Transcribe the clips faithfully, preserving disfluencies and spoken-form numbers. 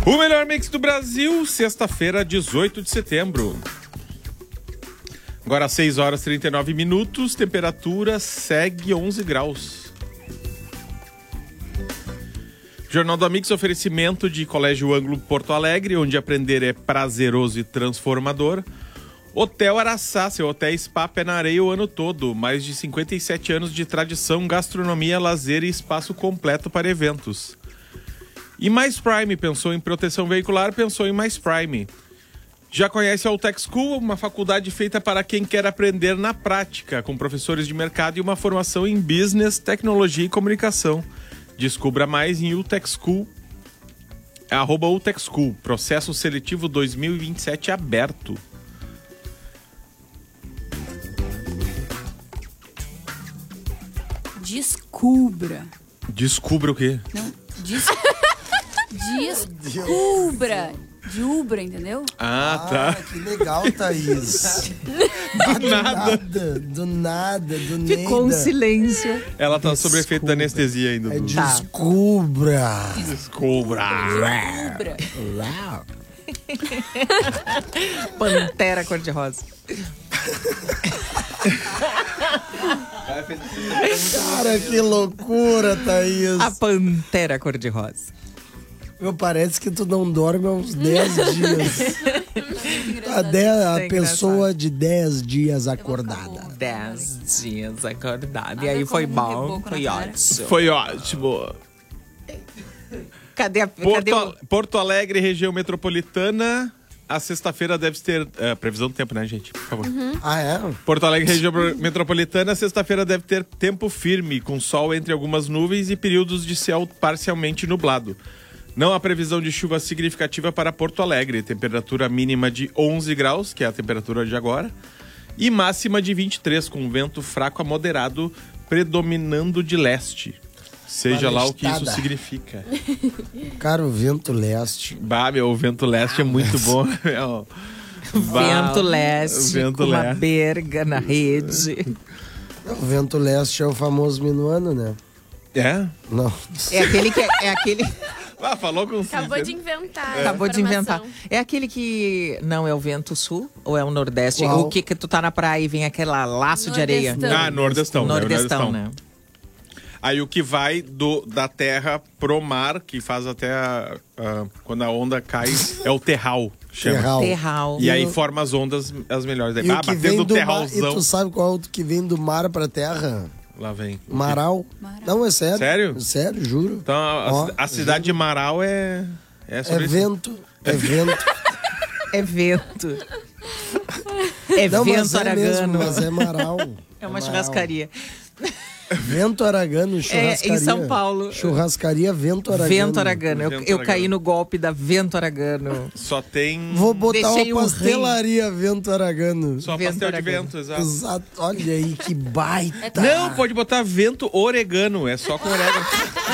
O melhor mix do Brasil, sexta-feira, dezoito de setembro. Agora seis horas e trinta e nove minutos, temperatura segue onze graus. Jornal do Amix, oferecimento de Colégio Ângulo Porto Alegre, onde aprender é prazeroso e transformador. Hotel Araçá, seu hotel spa pé na areia o ano todo. Mais de cinquenta e sete anos de tradição, gastronomia, lazer e espaço completo para eventos. E Mais Prime, pensou em proteção veicular, pensou em Mais Prime. Já conhece a UTEC School, uma faculdade feita para quem quer aprender na prática, com professores de mercado e uma formação em business, tecnologia e comunicação. Descubra mais em UTEC School, arroba UTEC School, processo seletivo dois mil e vinte e sete aberto. Descubra. Descubra o quê? Não, des... descubra. De Ubra, entendeu? Ah, tá. Ah, que legal, Thaís. Do nada. nada. Do nada, do Ficou um nada. silêncio. Ela tá sob efeito da anestesia ainda. É do- descubra. Descubra. Ubra. Uau. Pantera cor-de-rosa. Cara, que loucura, Thaís. A pantera cor-de-rosa. Meu, parece que tu não dorme há uns dez dias. A, de, a É pessoa engraçado. de dez dias acordada. Dez dias acordado. E Ah, aí como foi um bom, reboco na foi cara. ótimo. Foi ótimo. Cadê a... Porto, Cadê o... Porto Alegre, região metropolitana. A sexta-feira deve ter... é, previsão do tempo, né, gente? Por favor. Ah, é? Porto Alegre, região metropolitana. Sexta-feira deve ter tempo firme, com sol entre algumas nuvens e períodos de céu parcialmente nublado. Não há previsão de chuva significativa para Porto Alegre. Temperatura mínima de onze graus, que é a temperatura de agora. E máxima de vinte e três, com vento fraco a moderado, predominando de leste. Seja lá o que isso Balestada. significa. Cara, o vento leste. Bah, meu, o vento leste é muito bom, meu. Bah, Vento leste, vento com uma leste. berga na rede. O vento leste é o famoso minuano, né? É? Não. É aquele que... É, é aquele... Ah, falou com... Acabou de inventar. Acabou de informação. inventar. É aquele que... Não, é o vento sul ou é o nordeste? Qual? O que que tu tá na praia e vem aquela laço de areia? Nordestão. Ah, nordestão. né? O Nordestão, né? Aí o que vai do, da terra pro mar, que faz até a, a- quando a onda cai, é o terral. Chama. Terral. Terral. E aí E o- forma as ondas as melhores. Aí, E ah, o que batendo vem o do mar, e terralzão. tu sabe qual é o que vem do mar pra terra? Lá vem. Maral. Maral. Não, é sério. Sério? Sério, juro. Então a, Ó, a cidade de Marau é... É, É sobre isso. vento. É vento. É vento. É Não, mas vento é mesmo, aragano. mas é Maral. É uma Maral. churrascaria. Vento Aragano, churrascaria. É, em São Paulo. Churrascaria Vento Aragano. Vento Aragano. Eu, Vento eu Aragano. caí no golpe da Vento Aragano. Só tem... Vou botar Deixei uma um pastelaria Vento Aragano. Só Vento pastel de Aragano. vento, exato. Exato. Olha aí, que baita. Não, pode botar vento oregano. É só com orégano.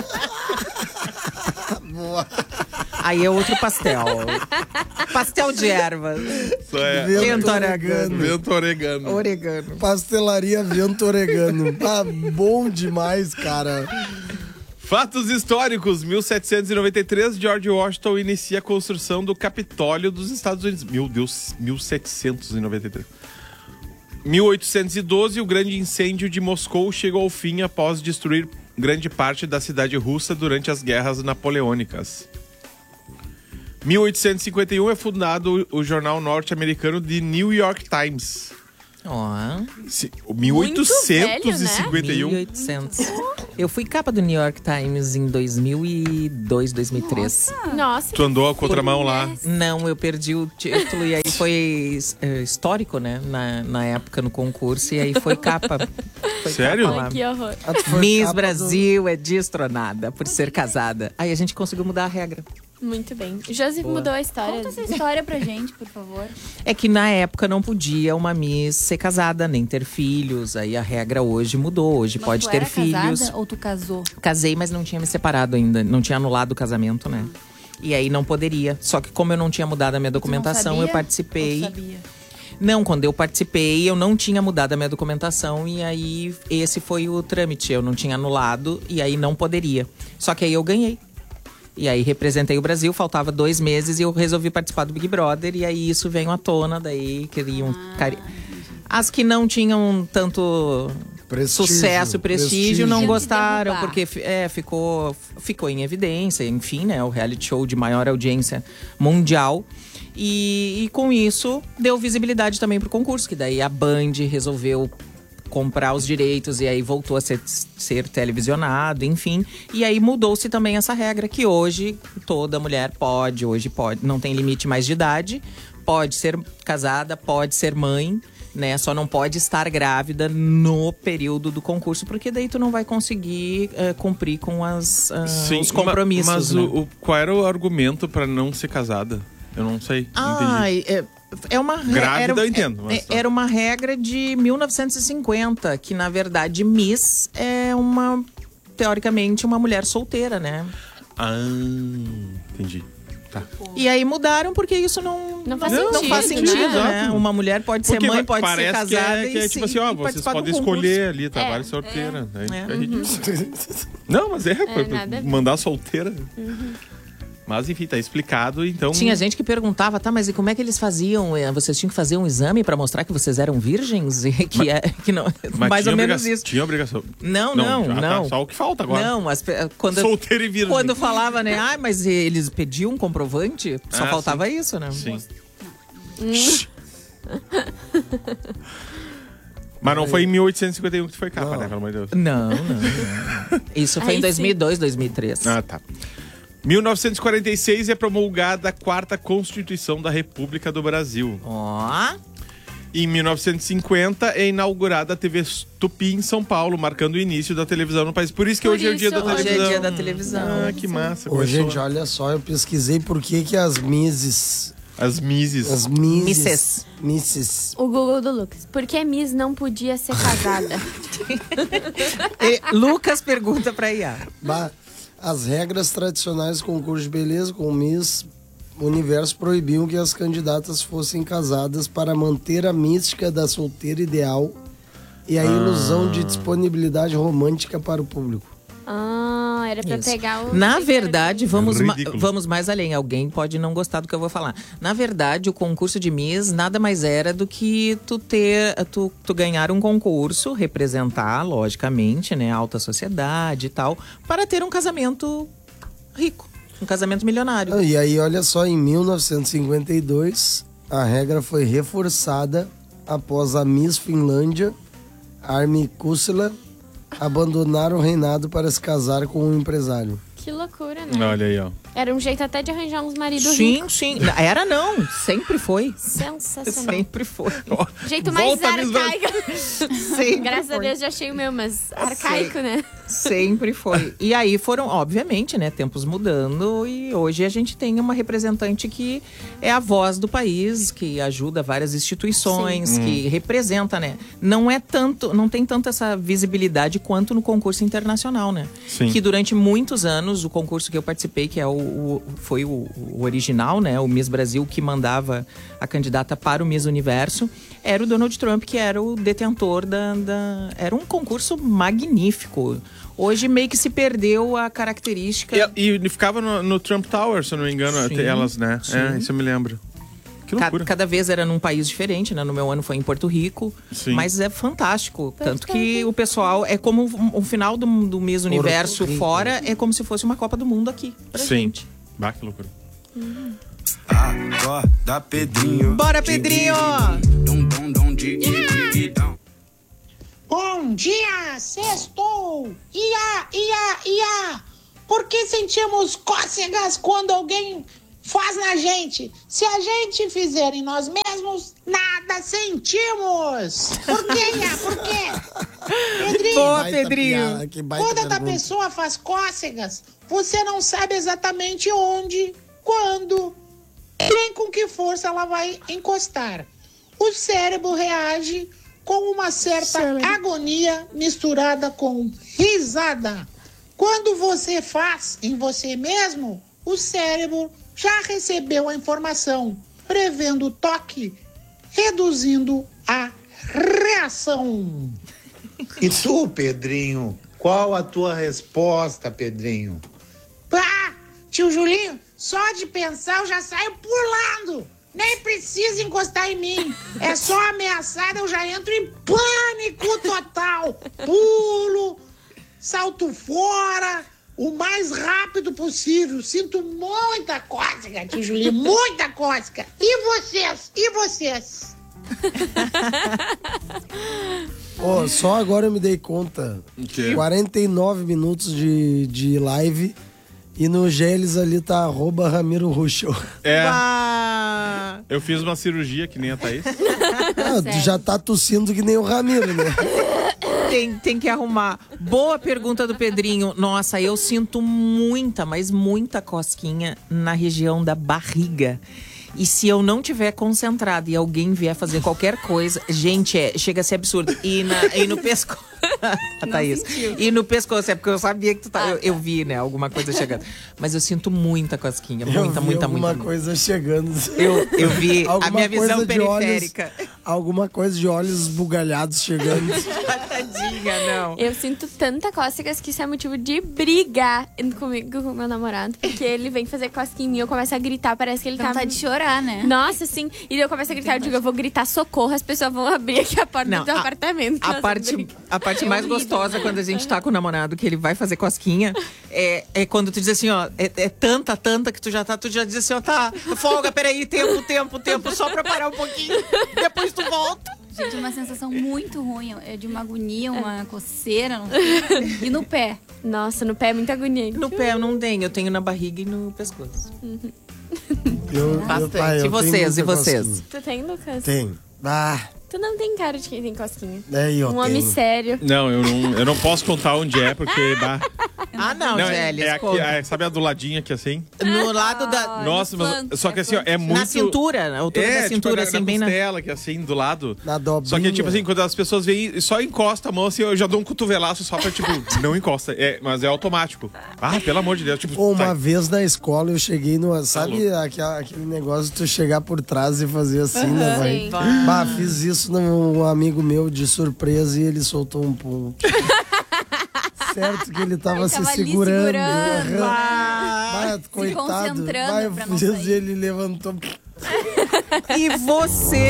Aí é outro pastel. Pastel de ervas. Só é Vento, Vento Aragano. Aragano. vento oregano. Oregano. Pastelaria Vento Oregano. Ah, bom demais, cara. Fatos históricos. mil setecentos e noventa e três, George Washington inicia a construção do Capitólio dos Estados Unidos. Meu Deus, mil setecentos e noventa e três. mil oitocentos e doze, o grande incêndio de Moscou chegou ao fim após destruir grande parte da cidade russa durante as guerras napoleônicas. mil oitocentos e cinquenta e um é fundado o jornal norte-americano The New York Times. Ó. Se- mil oitocentos e cinquenta e um. mil e oitocentos. Eu fui capa do New York Times em dois mil e dois, dois mil e três. Nossa. Tu andou a contramão lá. Não, eu perdi o título e aí foi é, histórico, né? Na, na época no concurso e aí foi capa. Foi Sério? capa lá. Ai, que horror. Ah, tu foi Miss capa Brasil é destronada por ser casada. Aí a gente conseguiu mudar a regra. Muito bem. O Joseph mudou a história. Conta essa história pra gente, por favor. É que na época não podia uma Miss ser casada, nem ter filhos. Aí a regra hoje mudou. Hoje Mas pode tu ter era filhos. casada ou tu casou? Casei, mas não tinha me separado ainda. Não tinha anulado o casamento, né? E aí não poderia. Só que como eu não tinha mudado a minha documentação, sabia? eu participei. Ou tu sabia? Não, quando eu participei, eu não tinha mudado a minha documentação. E aí esse foi o trâmite. Eu não tinha anulado e aí não poderia. Só que aí eu ganhei. E aí representei o Brasil, faltava dois meses e eu resolvi participar do Big Brother. E aí isso veio à tona, daí queriam... Ah, cari... As que não tinham tanto... Prestígio, sucesso, prestígio, prestígio. não Tinha que gostaram, derrubar. porque é, ficou, ficou em evidência, enfim, né? O reality show de maior audiência mundial. E, e com isso, deu visibilidade também pro concurso, que daí a Band resolveu comprar os direitos e aí voltou a ser, ser televisionado, enfim. E aí mudou-se também essa regra, que hoje toda mulher pode, hoje pode, não tem limite mais de idade, pode ser casada, pode ser mãe, né? Só não pode estar grávida no período do concurso, porque daí tu não vai conseguir uh, cumprir com as, uh, Sim, os compromissos. Mas né? o, o- qual era o argumento pra não ser casada? Eu não sei. Não entendi. Ai, é, é uma re- Grávida era, eu entendo, mas é- tá. era uma regra de mil novecentos e cinquenta, que na verdade Miss é uma, teoricamente, uma mulher solteira, né? Ah, entendi. Tá. E aí mudaram porque isso não, Não faz não sentido, faz sentido, né? né? Uma mulher pode ser Porque mãe, pode ser parece casada que é, que é e tipo sim, assim, ó, e vocês participar do podem concurso. escolher ali, tá? É, Várias solteiras. É, É. é ridículo. Não, mas é, pra- nada a ver. mandar solteira. Mas enfim, tá explicado, então... Tinha gente que perguntava, tá, mas e como é que eles faziam? Eh, Vocês tinham que fazer um exame pra mostrar que vocês eram virgens? E que é, que não, Mas mais tinha ou menos obriga- isso. Tinha obrigação. Não, não, ah, tá, não. só o que falta agora. Não, as, pe- quando, Solteiro e virgem. quando falava, né? Ah, mas eles pediam um comprovante? Só Ah, faltava isso, né? Sim. Mas não foi em mil oitocentos e cinquenta e um que tu foi capa, Não. né? Pelo amor de Deus. Não, não, não. Isso foi Aí em dois mil e dois, sim. dois mil e três. Ah, tá. mil novecentos e quarenta e seis é promulgada a quarta Constituição da República do Brasil. Ó, Em mil novecentos e cinquenta é inaugurada a T V Tupi em São Paulo, marcando o início da televisão no país. Por isso que Por hoje é o dia isso, da hoje é televisão. dia da televisão. Ah, que massa. Ô, começou gente, olha só, eu pesquisei por que que as Misses... As Misses. As Misses... Misses. Misses... O Google do Lucas. Por que Miss não podia ser casada? E Lucas pergunta pra Iá. Bah, as regras tradicionais do concurso de beleza com Miss Universo proibiam que as candidatas fossem casadas para manter a mística da solteira ideal e a ilusão de disponibilidade romântica para o público. Ah, era pra Isso. pegar o... Na verdade, vamos, ma- Ridículo. vamos mais além. Alguém pode não gostar do que eu vou falar. Na verdade, o concurso de Miss nada mais era do que tu ter, tu, tu ganhar um concurso, representar, logicamente, né, a alta sociedade e tal, para ter um casamento rico, um casamento milionário. Ah, E aí, olha só, em mil novecentos e cinquenta e dois, a regra foi reforçada após a Miss Finlândia, Armi Kussila, abandonar o reinado para se casar com um empresário. Que loucura, né? Olha aí, ó. Era um jeito até de arranjar uns maridos Sim, ricos. sim. Era não, sempre foi. Sensacional. Sempre foi. Jeito mais Volta, Miss arcaico. Sempre Graças a foi. Deus já achei o meu, mas arcaico, né? Sempre foi. E aí foram, obviamente, né, tempos mudando e hoje a gente tem uma representante que é a voz do país, que ajuda várias instituições, que representa, né? Não é tanto, não tem tanto essa visibilidade quanto no concurso internacional, né? Sim. Que durante muitos anos, o concurso que eu participei, que é o, o- foi o, o original, né, o Miss Brasil, que mandava a candidata para o Miss Universo, era o Donald Trump, que era o detentor da... da- era um concurso magnífico. Hoje meio que se perdeu a característica... E, e ficava no, no Trump Tower, se eu não me engano, Sim, até elas, né? sim. É, isso eu me lembro. Que Ca- loucura. Cada vez era num país diferente, né? No meu ano foi em Porto Rico. Sim. Mas é fantástico. Tanto que o pessoal... É como um, um final do, do Miss Universo Rico. fora, é como se fosse uma Copa do Mundo aqui pra Sim. gente. Bah, que loucura. Acorda, Pedrinho. Bora, Pedrinho! Dum, dum, dum, di, di, di, dum. Bom dia, sextou! Ia, ia, ia! Por que sentimos cócegas quando alguém faz na gente? Se a gente fizer em nós mesmos, nada sentimos! Por que, ia? Por quê? Pedrinho, Boa, Baita Pedrinho. piada, que baita quando a pergunta. pessoa faz cócegas, você não sabe exatamente onde, quando, nem com que força ela vai encostar. O cérebro reage com uma certa agonia misturada com risada. Quando você faz em você mesmo, o cérebro já recebeu a informação, prevendo o toque, reduzindo a reação. E tu, Pedrinho? Qual a tua resposta, Pedrinho? Pá! Tio Julinho, só de pensar eu já saio pulando. Nem precisa encostar em mim. É só ameaçada, eu já entro em pânico total. Pulo, salto fora, o mais rápido possível. Sinto muita cócega, tio Julinho, muita cócega. E vocês? E vocês? Ó, só agora eu me dei conta. quê? quarenta e nove minutos de, de live e no Geles ali tá arroba Ramiro Ruschel. É, Ah, eu fiz uma cirurgia que nem a Thaís. Ah, tu já tá tossindo que nem o Ramiro, né? tem, tem que arrumar. Boa pergunta do Pedrinho. Nossa, eu sinto muita, mas muita cosquinha na região da barriga. E se eu não tiver concentrado e alguém vier fazer qualquer coisa, gente, é, chega a ser absurdo. E, na, e no pescoço. Thaís. E no pescoço, é porque eu sabia que tu tá. Eu, eu vi, né, alguma coisa chegando. Mas eu sinto muita cosquinha. Muita, eu vi muita, alguma muita. coisa chegando. Eu, eu vi a Alguma minha visão coisa de periférica. olhos, alguma coisa de olhos esbugalhados chegando. Tadinha, não. Eu sinto tanta cócegas que isso é motivo de brigar comigo, com o meu namorado. Porque ele vem fazer cosquinha em mim, eu começo a gritar, parece que ele Dá tá... vontade de chorar, né? Nossa, sim. E daí eu começo a gritar, eu digo, eu vou gritar socorro, as pessoas vão abrir aqui a porta Não, do a- apartamento. A Nós parte, vamos a parte mais horrível, gostosa né? quando a gente tá com o namorado, que ele vai fazer cosquinha, é, é quando tu diz assim, ó, é, é tanta, tanta que tu já tá, tu já diz assim, ó, tá, folga, peraí, tempo, tempo, tempo, só pra parar um pouquinho, depois tu volta. Gente, é uma sensação muito ruim. É de uma agonia, uma coceira. Não sei. E no pé. Nossa, no pé é muita agonia. No pé eu não tenho, eu tenho na barriga e no pescoço. Eu, eu, Bastante. pai, eu E tenho vocês, e muita vocês? cosquinha. Tu tem, Lucas? Tem. Ah, Tu não tem cara de quem tem cosquinha. é, eu Um tenho. homem sério. Não, eu não, eu não posso contar onde é, porque... Bah, Ah, não, não, é, Gélias, é aqui, conta. é, sabe a do ladinho aqui, assim? No lado da... Nossa, mas, flanco, só que é assim, ó, é muito... Na cintura, na altura é, da cintura, tipo, assim, na, bem na na... costela, que é assim, do lado. Na dobrinha. Só que, tipo assim, quando as pessoas vêm e só encosta a mão, assim, eu já dou um cotovelaço só pra, tipo, não encosta. É, mas é automático. Ah, pelo amor de Deus. Tipo, Pô, uma tá- vez na escola eu cheguei no. Sabe louco. aquela- aquele negócio de tu chegar por trás e fazer assim, né, vai? Sim. Bah, fiz isso num amigo meu de surpresa e ele soltou um pum. Certo que ele tava Ele se tava ali segurando. segurando. Aham. Ah, Bah, coitado. concentrando Vai, pra não fiz sair. e ele levantou. E você...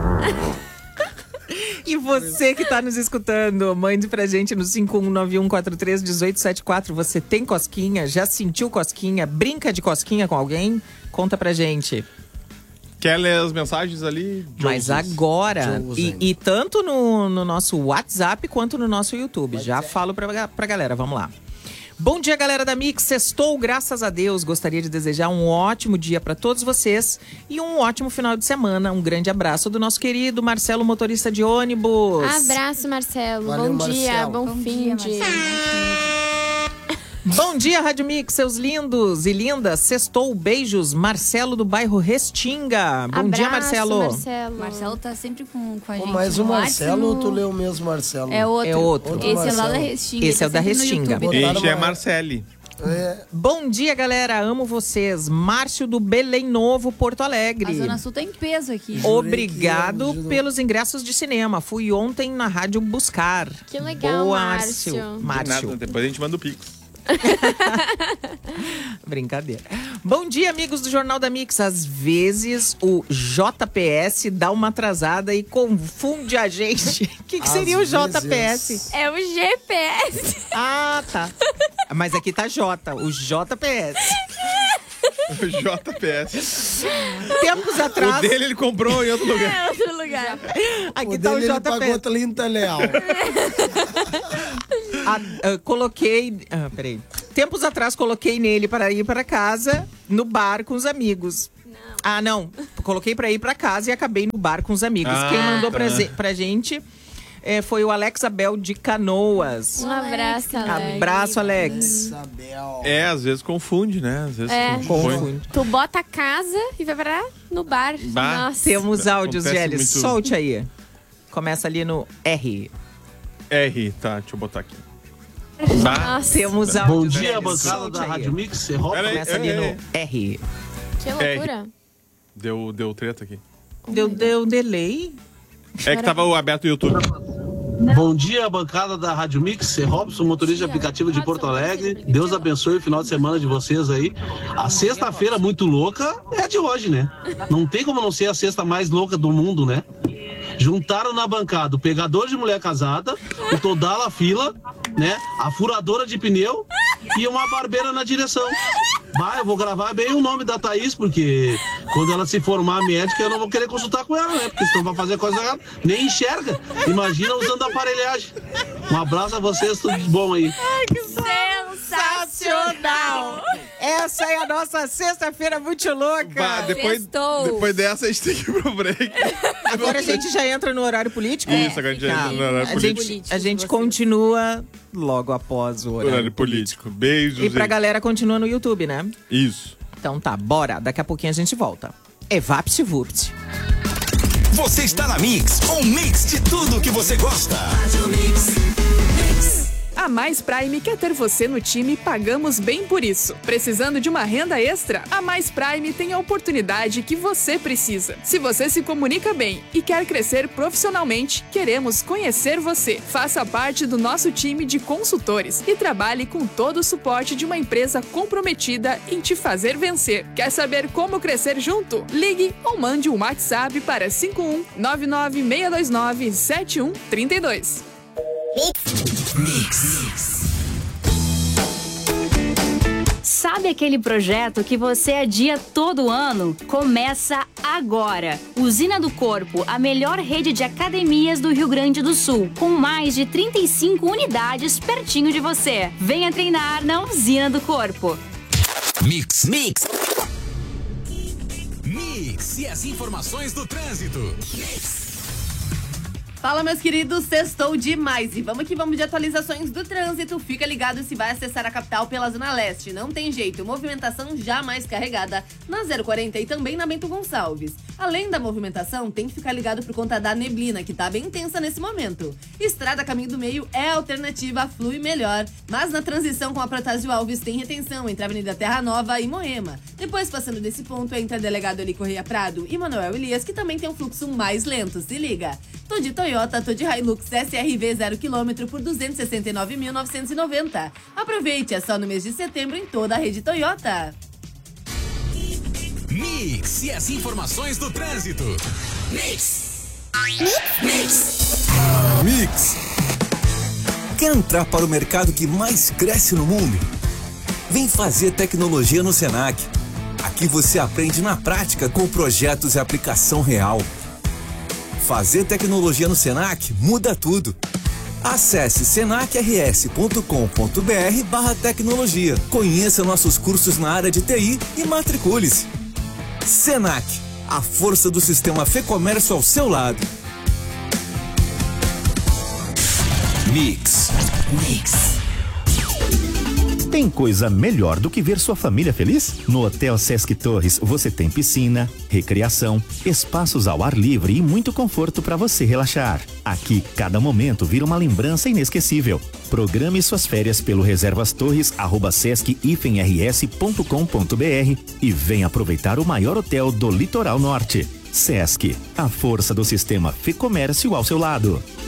E você que tá nos escutando, mande pra gente no cinco um nove um quatro três um oito sete quatro. Você tem cosquinha? Já sentiu cosquinha? Brinca de cosquinha com alguém? Conta pra gente. Quer ler as mensagens ali? Mas Joseph? agora, Joseph. e, e tanto no, no nosso WhatsApp quanto no nosso YouTube. Já falo pra, pra galera, vamos lá. Bom dia, galera da Mix. Sextou, graças a Deus. Gostaria de desejar um ótimo dia pra todos vocês e um ótimo final de semana. Um grande abraço do nosso querido Marcelo, motorista de ônibus. Abraço, Marcelo. Valeu, bom dia, Marcelo. bom, Bom fim dia, de... Marcelo. Bom dia, Rádio Mix, seus lindos e lindas. Sextou, beijos. Marcelo do bairro Restinga. Bom dia, Abraço, Marcelo. Marcelo. Marcelo tá sempre com, com a Pô, gente. mas o no Marcelo WhatsApp, ou tu no- leu mesmo, Marcelo? É outro. É outro. Outro Esse é lá da Marcelo. Restinga. Esse é o da tá sempre no Restinga. YouTube. Botaram Este é uma- Marcele. É, Bom dia, galera. Amo vocês. Márcio do Belém Novo, Porto Alegre. A Zona Sul tá em peso aqui. Obrigado Jurei que- pelos ingressos de cinema. Fui ontem na rádio buscar. Que legal, Boa, Márcio. De Márcio. nada, depois a gente manda o Pix. Brincadeira. Bom dia, amigos do Jornal da Mix. Às vezes o J P S dá uma atrasada e confunde a gente. O que, que Às seria o J P S? vezes. É o G P S. Ah, tá. Mas aqui tá J, o J P S. O J P S. Tempos O atrás. dele ele comprou em outro lugar. É outro lugar. Aqui o tá o dele ele J P pagou S. trinta leal. Ah, ah, coloquei. Ah, peraí. Tempos atrás coloquei nele para ir para casa no bar com os amigos. Ah, não. Coloquei para ir para casa e acabei no bar com os amigos. Ah, Quem mandou tá. pra, ze- pra gente eh, foi o Alex Abel de Canoas. Um abraço, Alex. Abraço, Alex. Isabel. É, às vezes confunde, né? Às vezes É. confunde. Confunde. Tu bota a casa e vai pra no bar. Bah. Nossa. Temos áudios, Acontece Gélios. muito. Solte aí. Começa ali no R. R, tá, deixa eu botar aqui. Nossa, Temos áudios. Bom dia, Gélios. bancada Solte da aí. Rádio Mix. Você rola? Pera aí, Começa ali é, no é. R. que loucura. Deu, deu treta aqui. Deu, deu delay. É que tava o aberto o YouTube. Bom dia, bancada da Rádio Mix, é Robson, motorista de aplicativo de Porto Alegre. Deus abençoe o final de semana de vocês aí. A sexta-feira muito louca é de hoje, né? Não tem como não ser a sexta mais louca do mundo, né? Juntaram na bancada o pegador de mulher casada, o Todala Fila, né? A furadora de pneu e uma barbeira na direção. Vai, eu vou gravar bem o nome da Thaís, porque quando ela se formar médica, eu não vou querer consultar com ela, né? Porque senão vai fazer coisa errada. Nem enxerga. Imagina usando aparelhagem. Um abraço a vocês, tudo de bom aí. Ai, que sensacional! Essa é a nossa sexta-feira muito louca. Bah, depois, depois dessa, a gente tem que ir pro break. Agora a gente já entra no horário político? Isso, agora a gente já entra no horário a político. Gente, a gente continua logo após o horário, Horário político. Beijos. E pra gente. galera continua no YouTube, né? Isso. Então tá, bora. Daqui a pouquinho a gente volta. Evapt-Vurt. Você está na Mix, um mix de tudo que você gosta. A Mais Prime quer ter você no time e pagamos bem por isso. Precisando de uma renda extra? A Mais Prime tem a oportunidade que você precisa. Se você se comunica bem e quer crescer profissionalmente, queremos conhecer você. Faça parte do nosso time de consultores e trabalhe com todo o suporte de uma empresa comprometida em te fazer vencer. Quer saber como crescer junto? Ligue ou mande um WhatsApp para cinco um nove nove seis dois nove sete um três dois. Mix. Sabe aquele projeto que você adia todo ano? Começa agora! Usina do Corpo, a melhor rede de academias do Rio Grande do Sul, com mais de trinta e cinco unidades pertinho de você. Venha treinar na Usina do Corpo. Mix, mix. Mix e as informações do trânsito. Mix. Fala, meus queridos, sextou demais e vamos que vamos de atualizações do trânsito. Fica ligado se vai acessar a capital pela Zona Leste. Não tem jeito, movimentação já mais carregada na zero quarenta e também na Bento Gonçalves. Além da movimentação, tem que ficar ligado por conta da neblina, que tá bem intensa nesse momento. Estrada Caminho do Meio é a alternativa, flui melhor, mas na transição com a Protásio Alves tem retenção entre a Avenida Terra Nova e Moema. Depois, passando desse ponto, entra Delegado Eli Correia Prado e Manuel Elias, que também tem um fluxo mais lento. Se liga! Tô de Toyota, tô de Hilux S R V zero quilômetro por duzentos e sessenta e nove mil novecentos e noventa. Aproveite, é só no mês de setembro em toda a rede Toyota. Mix e as informações do trânsito. Mix. Mix. Mix. Quer entrar para o mercado que mais cresce no mundo? Vem fazer tecnologia no Senac. Aqui você aprende na prática com projetos e aplicação real. Fazer tecnologia no Senac muda tudo. Acesse senacrs.com.br barra tecnologia. Conheça nossos cursos na área de T I e matricule-se. Senac, a força do sistema Fê-Comércio ao seu lado. Mix. Mix. Tem coisa melhor do que ver sua família feliz? No Hotel Sesc Torres você tem piscina, recreação, espaços ao ar livre e muito conforto para você relaxar. Aqui, cada momento vira uma lembrança inesquecível. Programe suas férias pelo reservastorres arroba sesc rs ponto com ponto br e venha aproveitar o maior hotel do litoral norte. Sesc, a força do sistema Fê-Comércio ao seu lado.